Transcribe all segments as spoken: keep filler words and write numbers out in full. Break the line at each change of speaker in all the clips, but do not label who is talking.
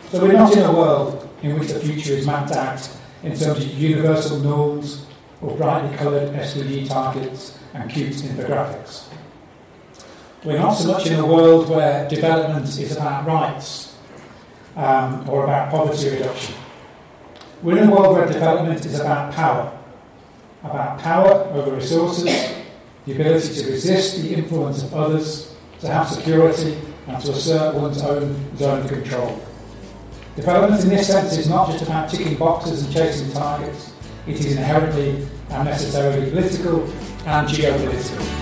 So we're not in a world in which the future is mapped out in terms of universal norms or brightly coloured S D G targets and cute infographics. We're not so much in a world where development is about rights um, or about poverty reduction. We're in a world where development is about power, about power over resources, the ability to resist the influence of others, to have security, and to assert one's own zone of control. Development in this sense is not just about ticking boxes and chasing targets. It is inherently and necessarily political and geopolitical.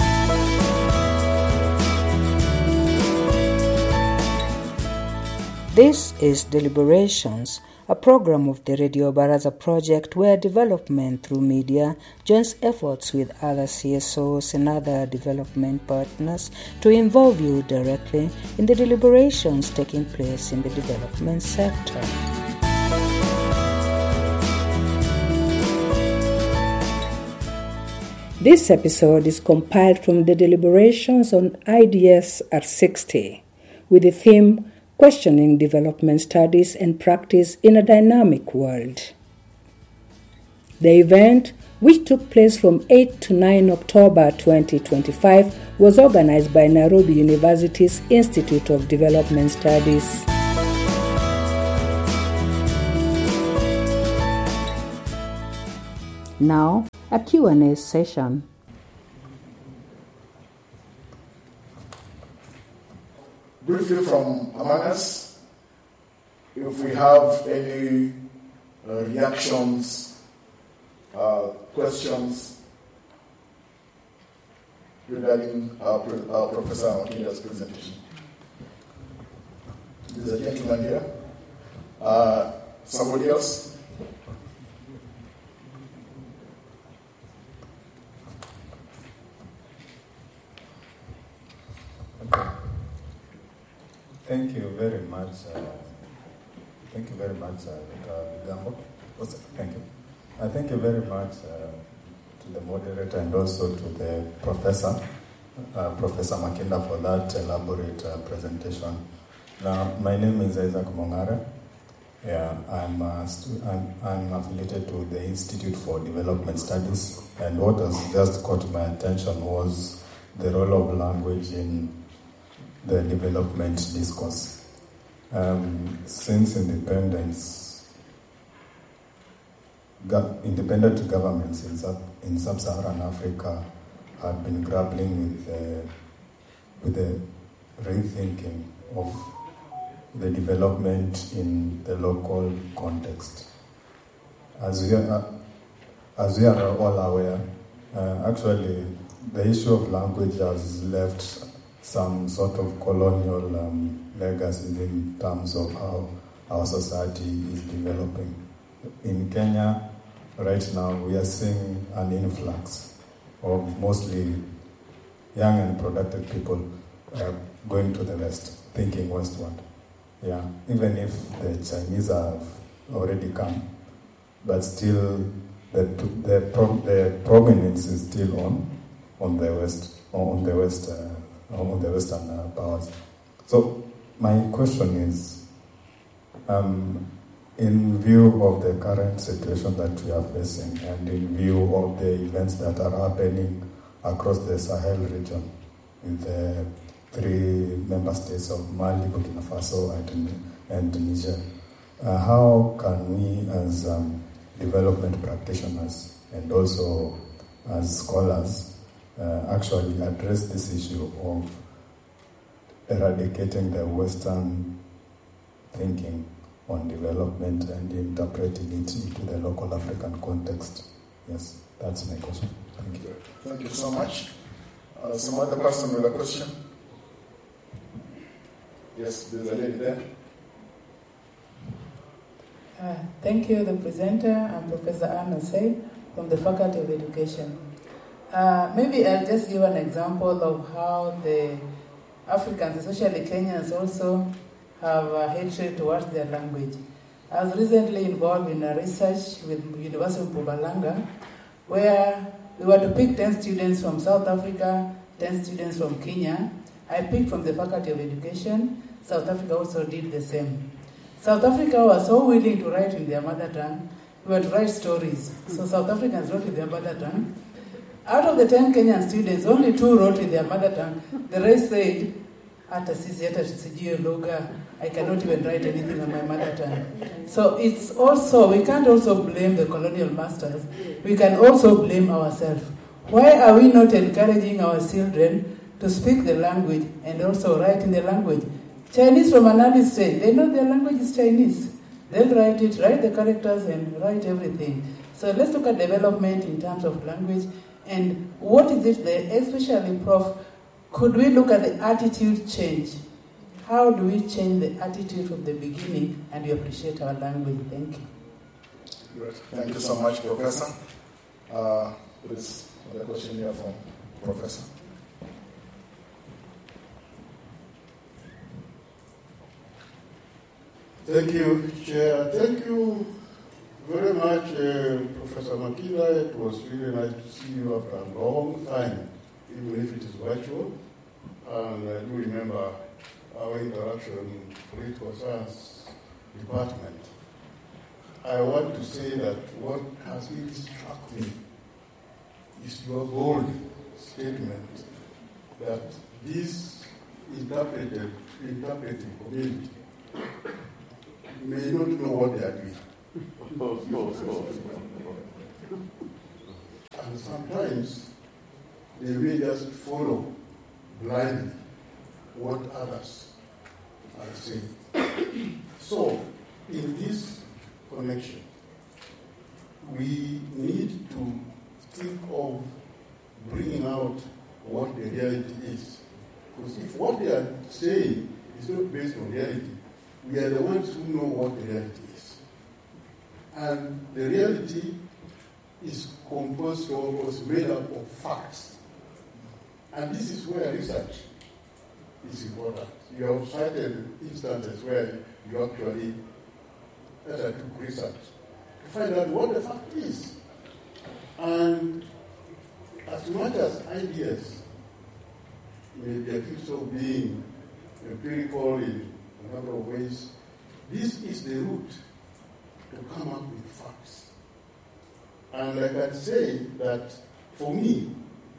This is Deliberations, a program of the Radio Baraza project where development through media joins efforts with other C S Os and other development partners to involve you directly in the deliberations taking place in the development sector. This episode is compiled from the deliberations on I D S R sixty with the theme Questioning Development Studies and Practice in a Dynamic World. The event, which took place from eighth to ninth October twenty twenty-five, was organized by Nairobi University's Institute of Development Studies. Now, a Q and A session.
Briefly from among us, if we have any uh, reactions, uh, questions regarding our, our Professor Makinda's presentation. There's a gentleman here. Uh, somebody else?
Thank you very much. Uh, thank you very much, uh, Gambo. Thank you. Uh, thank you very much uh, to the moderator and also to the professor, uh, Professor Makinda, for that elaborate uh, presentation. Now, my name is Isaac Mongare. Yeah, I'm, uh, stu- I'm, I'm affiliated to the Institute for Development Studies, and what has just caught my attention was the role of language in the development discourse. Um, since independence, go- independent governments in, sub- in sub-Saharan Africa have been grappling with the, with the rethinking of the development in the local context. As we are, as we are all aware, uh, actually the issue of language has left some sort of colonial um, legacy in terms of how our society is developing. In Kenya, right now, we are seeing an influx of mostly young and productive people uh, going to the West, thinking westward. Yeah, even if the Chinese have already come, but still the the, pro- the prominence is still on on the West, on the West. Uh, on the Western uh, powers. So my question is, um, in view of the current situation that we are facing and in view of the events that are happening across the Sahel region with the three member states of Mali, Burkina Faso and, and Niger, uh, how can we as um, development practitioners and also as scholars Uh, actually address this issue of eradicating the Western thinking on development and interpreting it into the local African context? Yes, that's my question. Thank you.
Thank you so much. Uh, some other person with a question? Yes, there's a lady there.
Uh, thank you, the presenter. I'm Professor Anna Say from the Faculty of Education. Uh, maybe I'll just give an example of how the Africans, especially Kenyans, also have a hatred towards their language. I was recently involved in a research with University of Mpumalanga, where we were to pick ten students from South Africa, ten students from Kenya. I picked from the Faculty of Education. South Africa also did the same. South Africa was so willing to write in their mother tongue, we were to write stories. So South Africans wrote in their mother tongue. Out of the ten Kenyan students, only two wrote in their mother tongue. The rest said, hata sisi hata sijui lugha, I cannot even write anything on my mother tongue. So it's also, we can't also blame the colonial masters. We can also blame ourselves. Why are we not encouraging our children to speak the language and also write in the language? Chinese from an early stage, they know their language is Chinese. They'll write it, write the characters and write everything. So let's look at development in terms of language and what is it there, especially Professor Could we look at the attitude change? How do we change the attitude from the beginning and we appreciate our language? Thank you.
Good. Thank you so much, Professor. Uh, please, the question here from Professor.
Thank you, Chair. Thank you very much, uh, Professor Makila. It was really nice to see you after a long time, even if it is virtual. And I do remember our interaction in political science department. I want to say that what has really struck me is your bold statement that this interpreted, interpreting community may not know what they are doing. And sometimes they may just follow blindly what others are saying. So, in this connection, we need to think of bringing out what the reality is. Because if what they are saying is not based on reality, we are the ones who know what the reality is. And the reality is composed or was made up of facts. And this is where research is important. You have cited instances where you actually undertook research to find out what the fact is. And as much as ideas may be accused of being empirical in a number of ways, this is the route to come up with facts. And I can say that for me,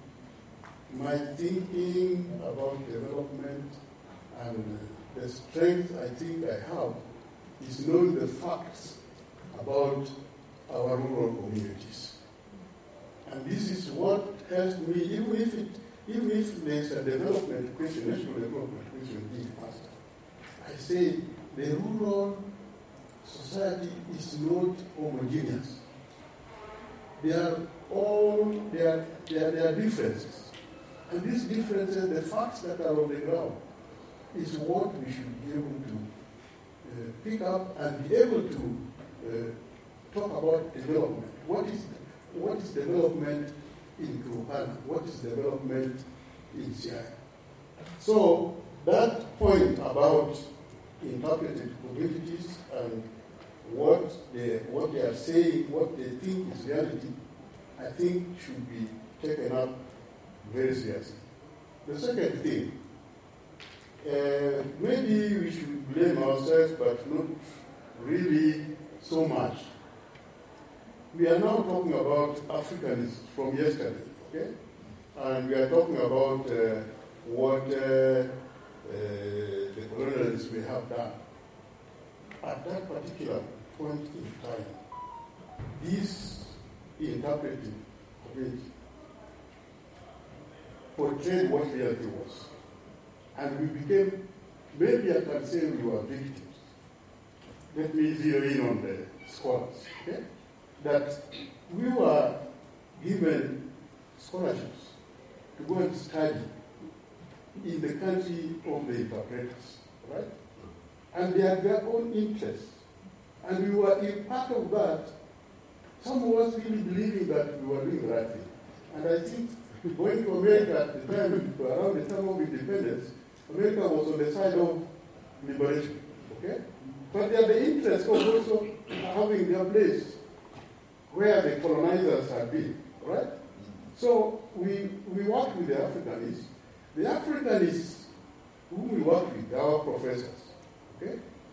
my thinking about development and the strength I think I have is knowing the facts about our rural communities. And this is what helps me, even if it, even if there's a development question, national development question being asked, I say the rural society is not homogeneous. They are all, there are, there are, there are differences. And these differences, the facts that are on the ground, is what we should be able to uh, pick up and be able to uh, talk about development. What is what is development in Turkana? What is development in Siaya? So that point about interpreted communities and what they what they are saying, what they think is reality, I think should be taken up very seriously. The second thing, uh, maybe we should blame ourselves, but not really so much. We are now talking about Africans from yesterday, okay? And we are talking about uh, what uh, uh, the colonialists may have done. At that particular point in time, this interpreted community portrayed what reality was. And we became, maybe I can say we were victims. Let me zero in on the scholars, okay? That we were given scholarships to go and study in the country of the interpreters, right? And they had their own interests. And we were in part of that, some of us really believing that we were doing the right thing. And I think going to America at the time, around the time of independence, America was on the side of liberation, okay? But they had the interest of also having their place where the colonizers had been, right? So we we worked with the Africanists. The Africanists whom we worked with, our professors, okay?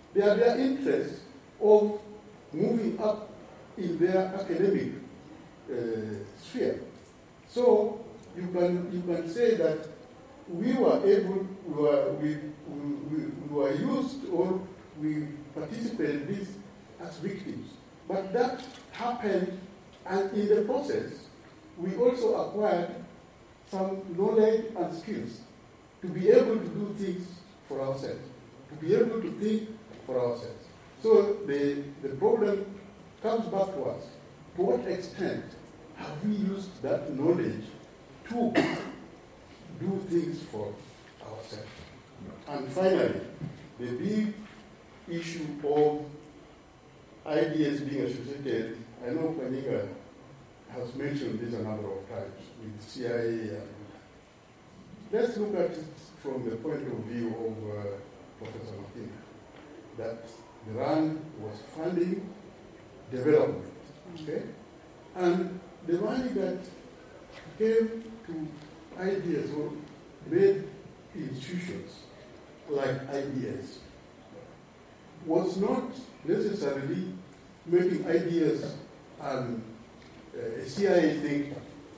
They are their interest of moving up in their academic uh, sphere. So you can you can say that we were able, we were, we, we, we were used or we participated in this as victims. But that happened, and in the process, we also acquired some knowledge and skills to be able to do things for ourselves, to be able to think for ourselves. So the, the problem comes back to us. To what extent have we used that knowledge to do things for ourselves? And finally, the big issue of ideas being associated, I know Panyinga has mentioned this a number of times with C I A. And let's look at it from the point of view of uh, Professor Makinda, that the RAND was funding development, okay? And the money that came to ideas or made institutions like I B S was not necessarily making ideas and uh, a C I A thing.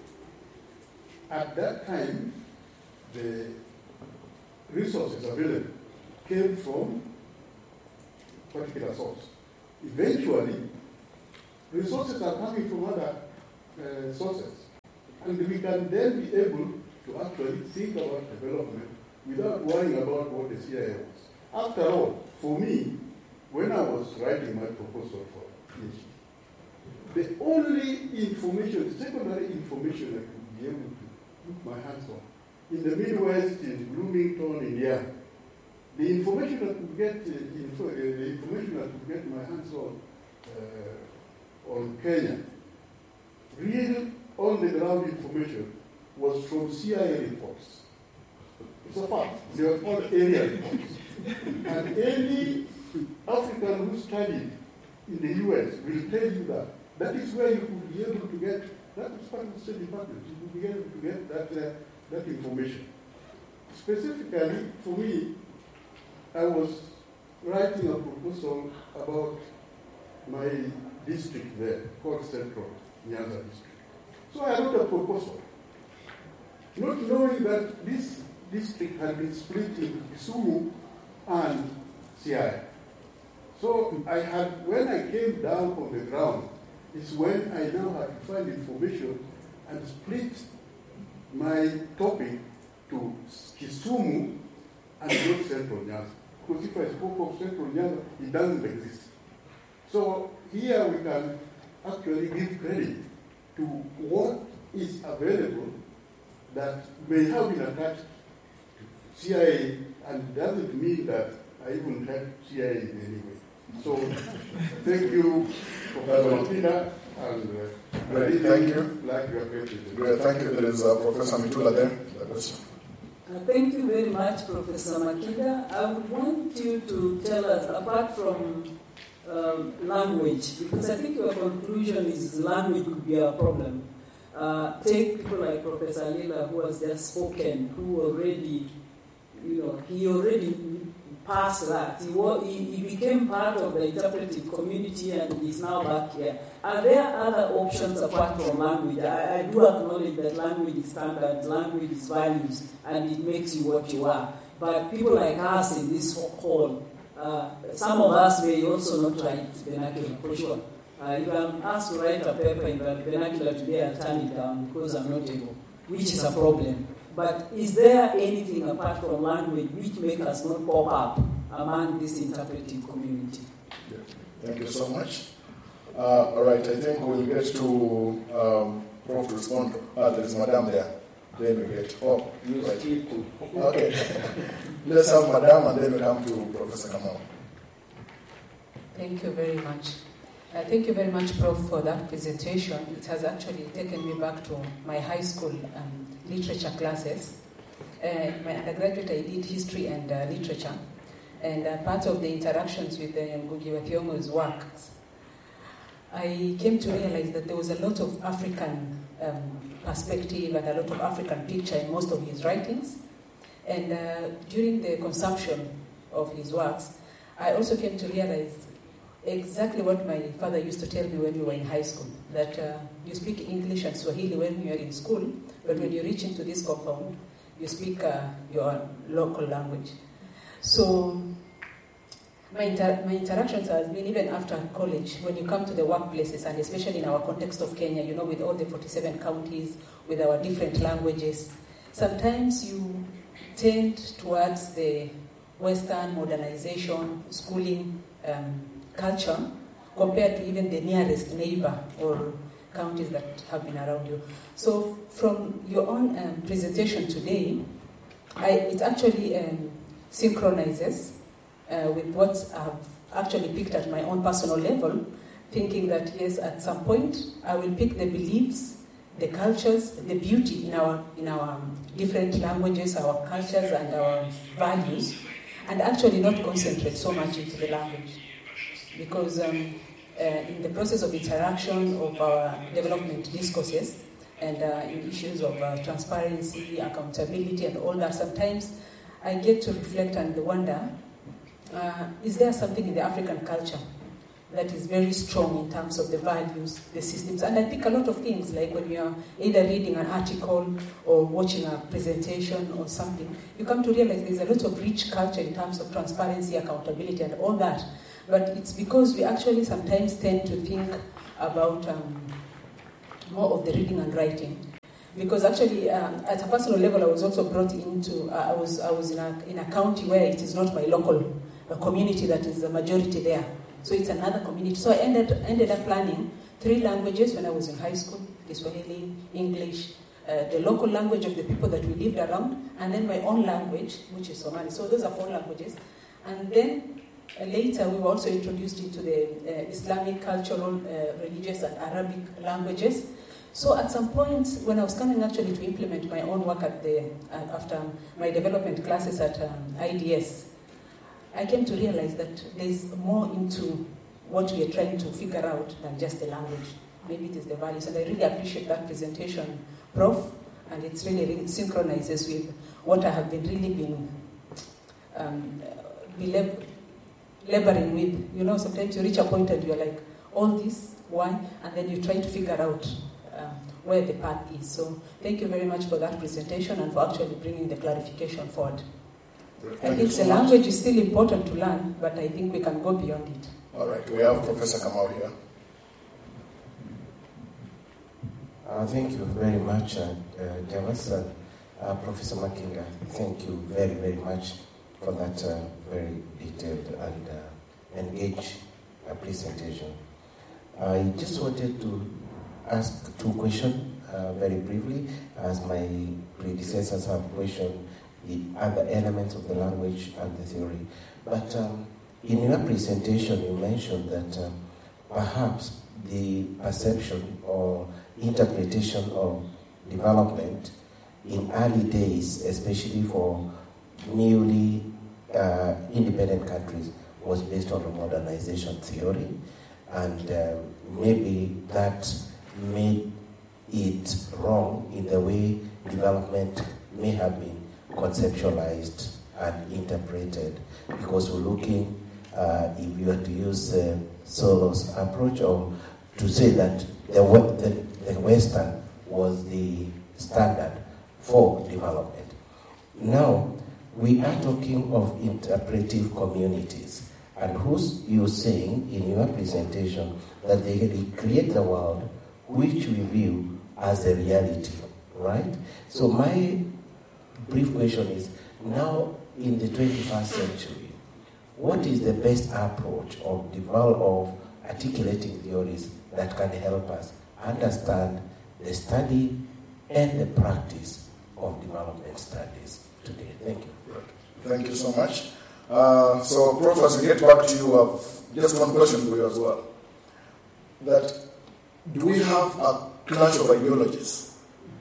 At that time, the resources available came from particular source. Eventually, resources are coming from other uh, sources. And we can then be able to actually think about development without worrying about what the C I A was. After all, for me, when I was writing my proposal for PhD, the only information, secondary information I could be able to put my hands on, in the Midwest, in Bloomington, Indiana, the information I could get, uh, info, uh, the information I could get my hands on, uh, on Kenya, real on-the-ground information was from C I A reports. It's a fact. They were called area reports. And any African who studied in the U S will tell you that. That is where you could be able to get, that is part of the State Department, you could be able to get that, uh, that information. Specifically, for me, I was writing a proposal about my district there, called Central Nyanza District. So I wrote a proposal, not knowing that this district had been split into Kisumu and Siaya. So I had, when I came down on the ground, is when I now had to find information and split my topic to Kisumu and not Central Nyanza. Because if I spoke of Central Nyanza, it doesn't exist. So here we can actually give credit to what is available that may have been attached to C I A, and doesn't mean that I even had C I A in any way. So thank you, Professor Makinda, and uh,
Great, thank you.
Like your question.
Great, thank you. There is uh, Professor Mitula there. The question.
Uh, thank you very much, Professor Makinda. I would want you to tell us, apart from um, language, because I think your conclusion is language could be a problem. Uh, take people like Professor Lila, who has just spoken, who already, you know, he already passed that. He, was, he, he became part of the interpretive community and is now back here. Are there other options apart from language? I, I do acknowledge that language is standard, language is values, and it makes you what you are. But people like us in this hall, uh, some of us may also not write vernacular, for sure. Uh, if I'm asked to write a paper in the vernacular today, I'll turn it down because I'm not able, which is a problem. But is there anything apart from language which makes us not pop up among this interpretive community?
Yeah. Thank you so much. Uh, all right, I think we'll get to um, Prof to respond. Ah, there is Madam there. Then we get. Oh,
you
right.
still could.
Okay. Let's have Madam, and then we come to Professor Kamau.
Thank you very much. Uh, thank you very much, Prof, for that presentation. It has actually taken me back to my high school um, literature classes. Uh, my undergraduate, I did history and uh, literature. And uh, part of the interactions with uh, Ngugi wa Thiong'o's works, I came to realize that there was a lot of African um, perspective and a lot of African picture in most of his writings. And uh, during the consumption of his works, I also came to realize exactly what my father used to tell me when we were in high school, that uh, you speak English and Swahili when you're in school, but when you reach into this compound, you speak uh, your local language. So my, inter- my interactions has been, even after college, when you come to the workplaces, and especially in our context of Kenya, you know, with all the forty-seven counties, with our different languages, sometimes you tend towards the Western modernization, schooling um, culture, compared to even the nearest neighbor or counties that have been around you. So from your own um, presentation today, I, it actually um, synchronizes uh, with what I've actually picked at my own personal level, thinking that yes, at some point I will pick the beliefs, the cultures, the beauty in our in our um, different languages, our cultures and our values, and actually not concentrate so much into the language. Because um, uh, in the process of interaction of our development discourses and uh, in issues of uh, transparency, accountability and all that, sometimes I get to reflect and wonder, uh, is there something in the African culture that is very strong in terms of the values, the systems? And I pick a lot of things, like when you're either reading an article or watching a presentation or something, you come to realize there's a lot of rich culture in terms of transparency, accountability and all that. But it's because we actually sometimes tend to think about um, more of the reading and writing. Because actually, um, at a personal level, I was also brought into, uh, I was I was in a, in a county where it is not my local uh, community that is the majority there. So it's another community. So I ended, ended up learning three languages when I was in high school, Kiswahili, English, uh, the local language of the people that we lived around, and then my own language, which is Somali. So those are four languages. And then Uh, later, we were also introduced into the uh, Islamic, cultural, uh, religious, and Arabic languages. So at some point, when I was coming actually to implement my own work at the uh, after my development classes at um, I D S, I came to realize that there's more into what we are trying to figure out than just the language. Maybe it is the values, and I really appreciate that presentation, Prof, and it really, really synchronizes with what I have been really been um, believe, laboring with. You know, sometimes you reach a point and you're like, all this, why? And then you try to figure out um, where the path is. So thank you very much for that presentation and for actually bringing the clarification forward. Thank I think so the much. Language is still important to learn, but I think we can go beyond it.
All right, we have Professor Kamau here.
Uh, thank you very much, uh, uh, Javas, uh, uh, Professor Makinga. Thank you very, very much for that uh, very detailed and uh, engaged uh, presentation. I just wanted to ask two questions uh, very briefly, as my predecessors have questioned the other elements of the language and the theory. But um, in your presentation, you mentioned that uh, perhaps the perception or interpretation of development in early days, especially for newly uh, independent countries, was based on a modernization theory, and uh, maybe that made it wrong in the way development may have been conceptualized and interpreted, because we're looking, uh, if you were to use uh, Solo's approach, or to say that the, the, the Western was the standard for development. Now, we are talking of interpretive communities, and who's you saying in your presentation that they create the world which we view as a reality, right? So my brief question is, now in the twenty-first century, what is the best approach of develop of articulating theories that can help us understand the study and the practice of development studies today? Thank you.
Thank you so much. Uh, so, Prof, as we get back to you, uh, just one question for you as well. That, do we have a clash of ideologies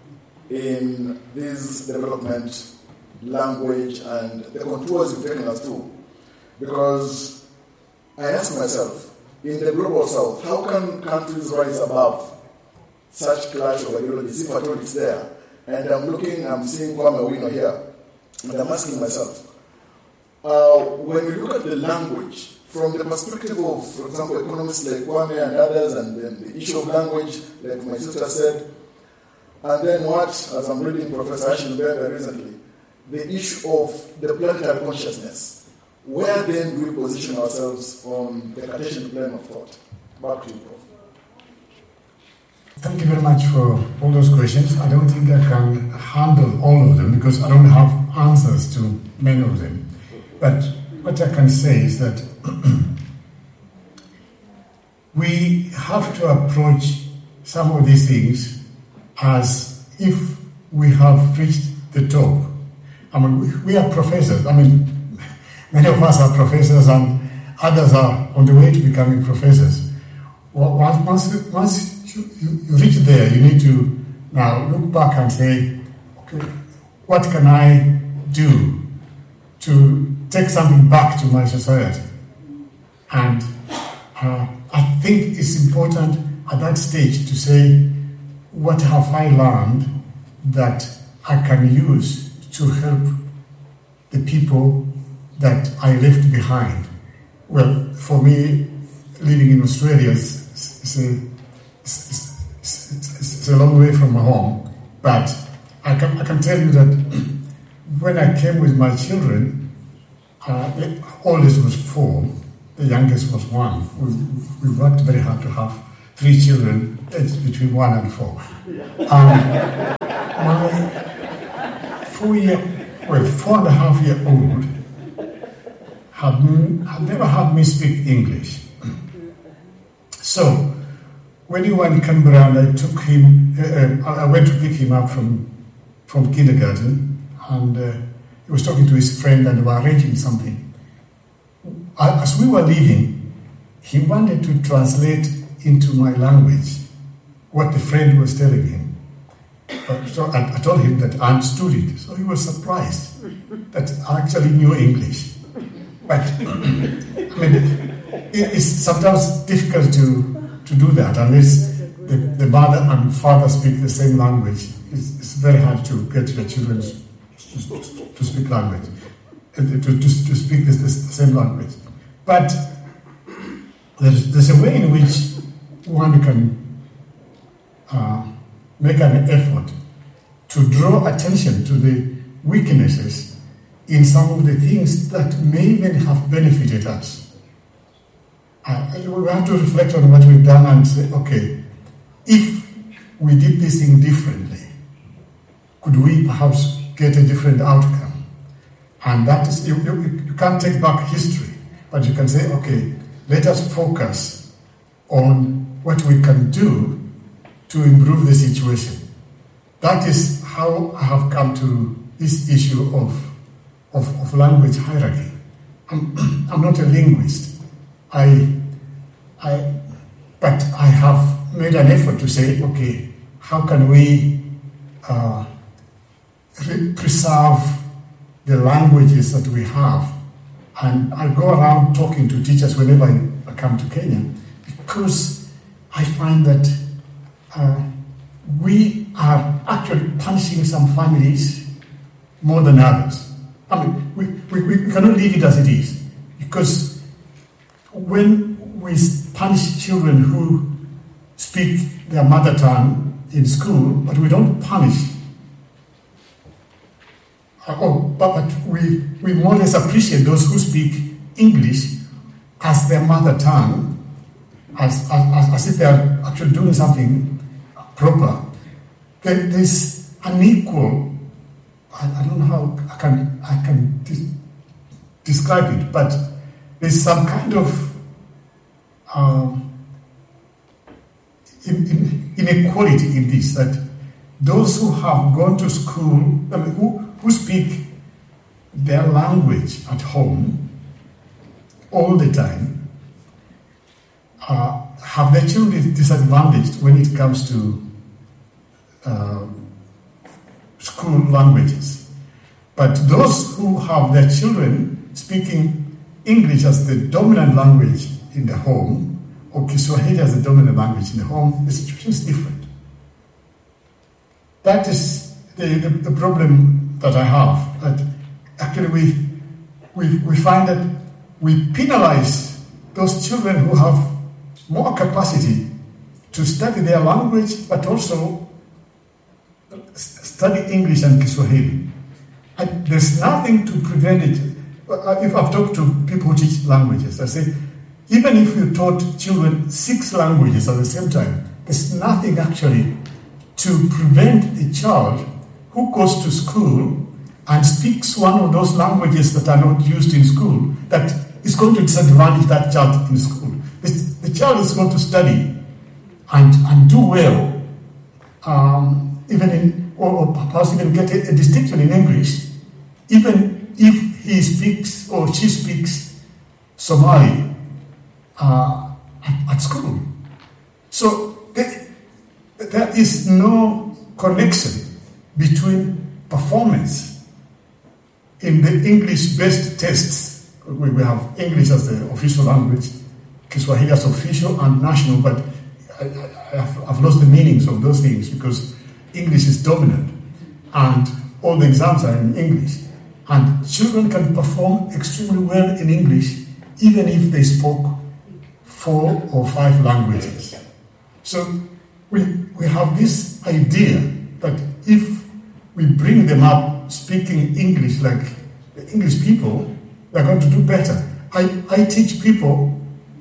in this development, language, and the contours you've taken us through? Because I ask myself, in the global south, how can countries rise above such clash of ideologies if at all it's there? And I'm looking, I'm seeing Kwame Owino here, and I'm asking myself, uh, when we look at the language from the perspective of, for example, economists like Kwame and others, and then the issue of language, like my sister said, and then what, as I'm reading Professor Ashin Bebe recently, the issue of the planetary consciousness. Where then do we position ourselves on the Cartesian plane of thought? Back to you, Prof.
Thank you very much for all those questions. I don't think I can handle all of them because I don't have answers to many of them. But what I can say is that we have to approach some of these things as if we have reached the top. I mean, we, we are professors. I mean, many of us are professors and others are on the way to becoming professors. Once, once, once you, you, you reach there, you need to now look back and say, okay, what can I do to take something back to my society? And uh, I think it's important at that stage to say, what have I learned that I can use to help the people that I left behind? Well, for me, living in Australia is, is, a, is, is, is a long way from home, but I can, I can tell you that when I came with my children, uh, the oldest was four, the youngest was one. We, we worked very hard to have three children, aged between one and four. Um, my four-year, well, four and a half year old had, had never had me speak English. So when he went to Canberra, and I took him, uh, I went to pick him up from from kindergarten, and uh, he was talking to his friend, and they were arranging something. As we were leaving, he wanted to translate into my language what the friend was telling him. Uh, so I, I told him that I understood it. So he was surprised that I actually knew English. But I mean, it, it's sometimes difficult to, to do that unless the, the mother and father speak the same language. It's, it's very hard to get your children to, to, to speak language, to, to, to speak the, the same language. But there's, there's a way in which one can uh, make an effort to draw attention to the weaknesses in some of the things that may even have benefited us. Uh, we have to reflect on what we've done and say, okay, if we did this thing differently, could we perhaps get a different outcome? And that is, you, you, you can't take back history, but you can say, okay, let us focus on what we can do to improve the situation. That is how I have come to this issue of, of, of language hierarchy. I'm, I'm not a linguist, I, I, but I have made an effort to say, okay, how can we uh, re- preserve the languages that we have? And I go around talking to teachers whenever I come to Kenya, because I find that uh, we are actually punishing some families more than others. I mean, we, we, we cannot leave it as it is, because when we punish children who speak their mother tongue in school, but we don't punish, uh, oh, but, but we, we more or less appreciate those who speak English as their mother tongue, as, as, as if they are actually doing something proper. There, there's unequal, I, I don't know how I can, I can de- describe it, but there's some kind of um, in, in, inequality in this, that those who have gone to school, I mean, who, who speak their language at home all the time, uh, have their children disadvantaged when it comes to uh, school languages. But those who have their children speaking English as the dominant language in the home, or Kiswahili as the dominant language in the home, the situation is different. That is the, the, the problem that I have. That actually we, we, we find that we penalize those children who have more capacity to study their language, but also study English and Kiswahili. And there's nothing to prevent it. If I've talked to people who teach languages, I say, even if you taught children six languages at the same time, there's nothing actually to prevent a child who goes to school and speaks one of those languages that are not used in school, that is going to disadvantage that child in school. The child is going to study and, and do well, um, even in, or, or perhaps even get a, a distinction in English, even if he speaks or she speaks Somali uh, at, at school. So there, there is no connection between performance in the English-based tests. We, we have English as the official language, Kiswahili as official and national, but I, I, I've, I've lost the meanings of those things because English is dominant and all the exams are in English. And children can perform extremely well in English even if they spoke four or five languages. So we, we have this idea that if we bring them up speaking English like the English people, they're going to do better. I, I teach people,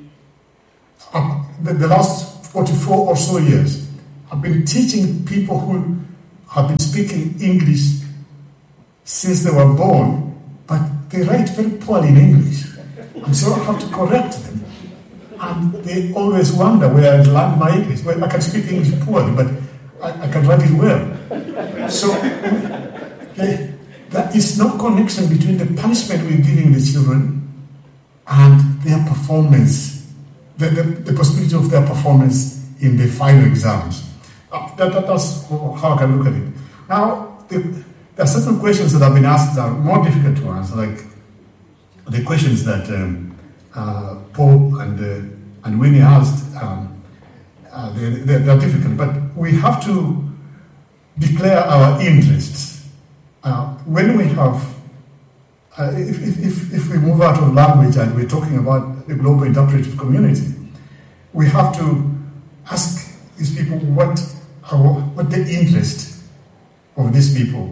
uh, the, the last forty-four or so years, I've been teaching people who have been speaking English since they were born, but they write very poorly in English. And so I have to correct them. And they always wonder where I learned my English. Well, I can speak English poorly, but I, I can write it well. So they, there is no connection between the punishment we're giving the children and their performance, the, the, the possibility of their performance in the final exams. Uh, that, that, that's how I can look at it. Now, the, there are certain questions that have been asked that are more difficult to answer, like the questions that um, uh, Paul and, uh, and Winnie asked. Um, uh, they, they, they are difficult, but we have to declare our interests. Uh, when we have, uh, if, if, if we move out of language and we're talking about the global interpretive community, we have to ask these people what, our, what the interest of these people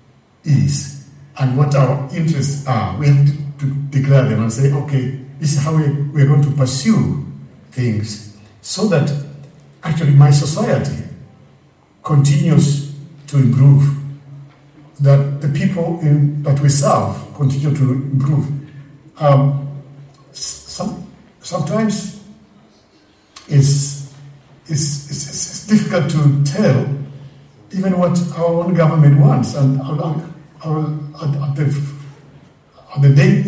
is and what our interests are. We have to, to declare them and say, okay, this is how we, we're going to pursue things so that actually my society continues to improve, that the people in, that we serve continue to improve. Um, some, sometimes it's, it's, it's, it's difficult to tell even what our own government wants. And I will, I will, at, at the at the day,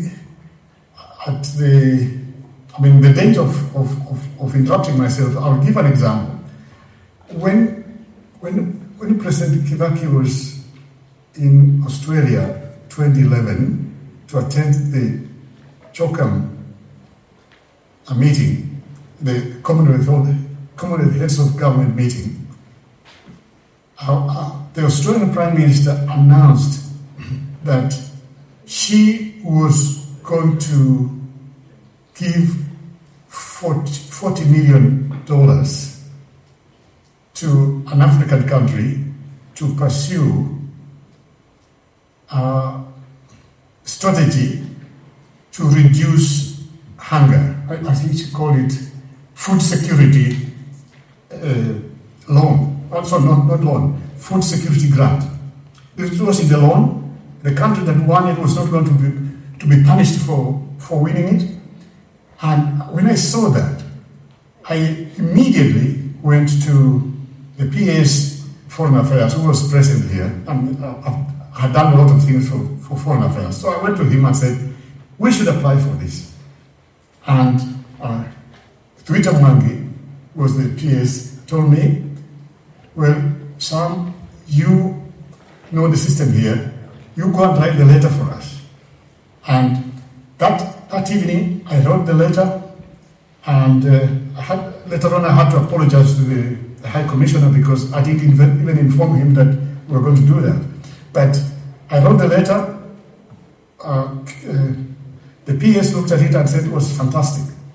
at the, I mean, the danger of, of, of, of interrupting myself, I'll give an example. When when when President Kibaki was in Australia twenty eleven to attend the CHOCAM a meeting, the Commonwealth Commonwealth Heads of Government meeting, Uh, uh, the Australian Prime Minister announced that she was going to give forty million dollars to an African country to pursue a strategy to reduce hunger. I, I think she called it food security uh, loan. Also, not, not loan, food security grant. This was in the loan. The country that won it was not going to be to be punished for, for winning it. And when I saw that, I immediately went to the P A's Foreign Affairs, who was present here, and I had done a lot of things for, for Foreign Affairs. So I went to him and said, we should apply for this. And uh, Twitter Mwangi was the P A's, told me, well, Sam, you know the system here. You go and write the letter for us. And that that evening, I wrote the letter, and uh, I had, later on I had to apologize to the, the High Commissioner because I didn't even, even inform him that we were going to do that. But I wrote the letter. Uh, uh, the P S looked at it and said it was fantastic.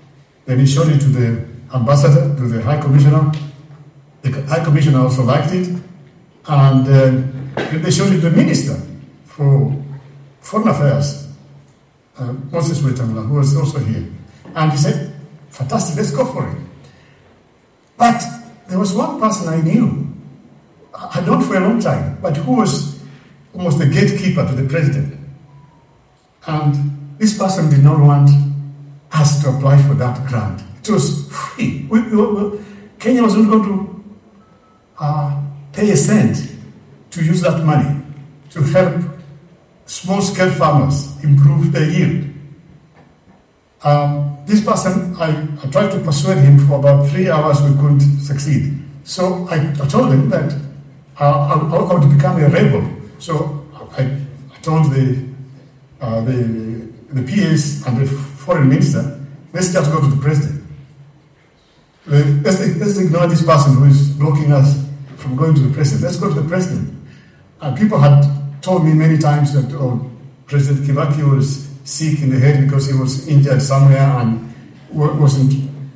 Then he showed it to the ambassador, to the High Commissioner. The High Commissioner also liked it. And uh, they showed it to the Minister for Foreign Affairs, uh, Moses Wetangula, who was also here. And he said, fantastic, let's go for it. But there was one person I knew, I known for a long time, but who was almost the gatekeeper to the president. And this person did not want us to apply for that grant. It was free. We, we, we, Kenya was not going to uh, pay a cent to use that money to help small-scale farmers improve their yield. Um, this person, I, I tried to persuade him for about three hours, we couldn't succeed. So I, I told him that uh, I, I would become a rebel. So I, I told the, uh, the, the P As and the foreign minister, let's just go to the president. Let's, let's ignore this person who is blocking us from going to the president. Let's go to the president. And people had told me many times that oh, President Kibaki was sick in the head because he was injured somewhere and wasn't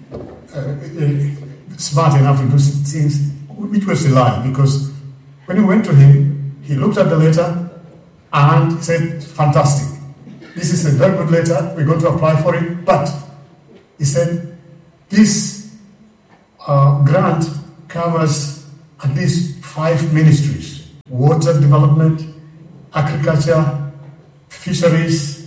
uh, smart enough to do things, which was a lie. Because when we went to him, he looked at the letter and said, fantastic. This is a very good letter. We're going to apply for it. But he said, this uh, grant covers at least five ministries: water development, agriculture, fisheries,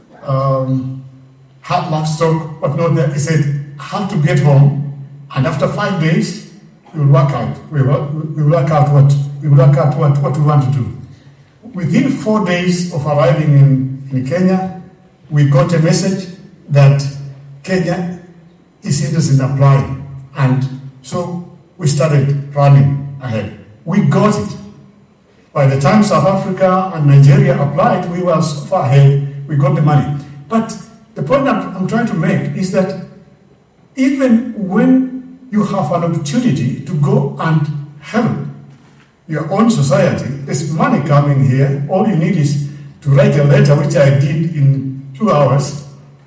um, livestock, whatnot. He said, I have to get home, and after five days, we will work out. We will, we will work out what we will work out what, what we want to do. Within four days of arriving in, in Kenya, we got a message that Kenya is interested in applying, and so we started running ahead. We got it. By the time South Africa and Nigeria applied, we were so far ahead, we got the money. But the point I'm, I'm trying to make is that even when you have an opportunity to go and help your own society, there's money coming here. All you need is to write a letter, which I did in two hours.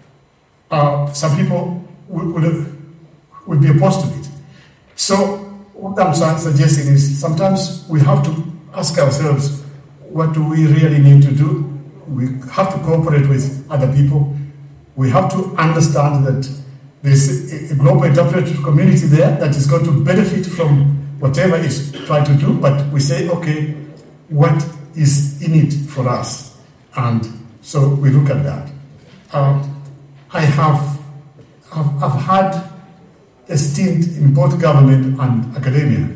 Uh, some people will, will, will be opposed to it. So what I'm suggesting is sometimes we have to ask ourselves, what do we really need to do? We have to cooperate with other people. We have to understand that there's a global interpretive community there that is going to benefit from whatever is trying to do, but we say, okay, what is in it for us? And so we look at that. Um, I have I've, I've had a stint in both government and academia,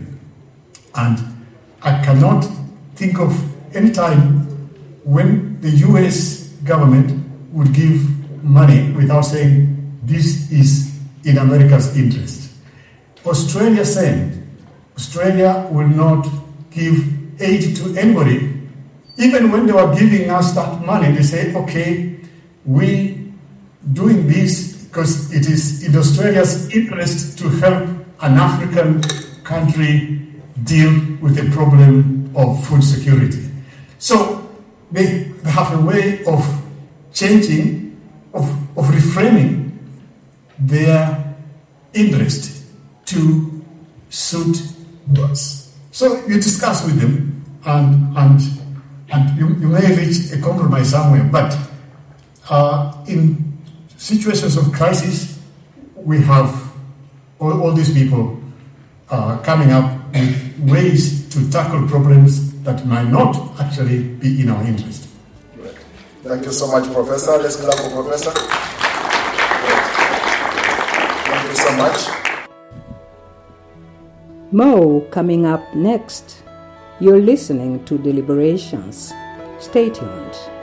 and I cannot think of any time when the U S government would give money without saying this is in America's interest. Australia same. Australia will not give aid to anybody. Even when they were giving us that money, they say, okay, we doing this because it is in Australia's interest to help an African country deal with the problem of food security. So they have a way of changing, of, of reframing their interest to suit us. So you discuss with them, and and and you, you may reach a compromise somewhere. But uh, in situations of crisis, we have all, all these people uh, coming up with ways to tackle problems that might not actually be in our interest.
Right. Thank you so much, Professor. Let's clap for Professor. Thank you so much.
More coming up next. You're listening to Deliberations. Stay tuned.